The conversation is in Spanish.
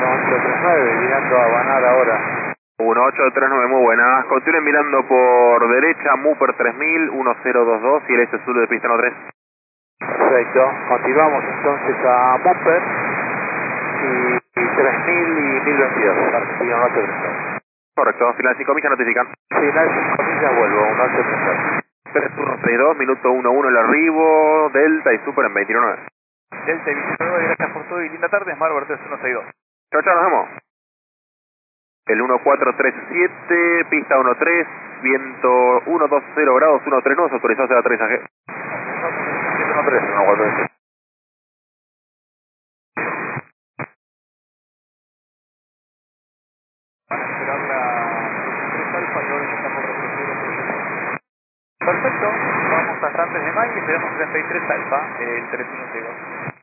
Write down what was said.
1839, mirando a Banar ahora. 1839, muy buenas. Continúen mirando por derecha, Mooper 3000, 1022 y el este sur de pista 13. Perfecto, continuamos entonces a Mooper y 3000 y 1022, Argentina 1839. Correcto, final 5 millas notifican. Final 5 millas, vuelvo, 1839. 332, minuto 11 el arribo, Delta y Super en 29. Delta y 29, gracias por todo y linda tarde, Smart 3162. Chao, chao, nos vemos. El 1437, pista 13, viento 120 grados, 139, autorizado hacia el aterrizaje. 113, 143. Van a esperar la 3 alfa y ahora está por retroceder el proyecto. Perfecto, vamos hasta antes de mayo y esperamos 33 alfa, el 3162.